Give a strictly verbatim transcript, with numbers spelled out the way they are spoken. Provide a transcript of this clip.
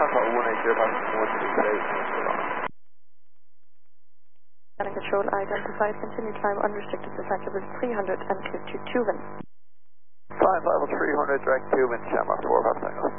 Control one eight zero, passing one two eight, Scanning control identified, continue climb unrestricted descent level three hundred and click to Tuvan. Climb level three hundred, direct Tuvan, Shamrock four, pass angle.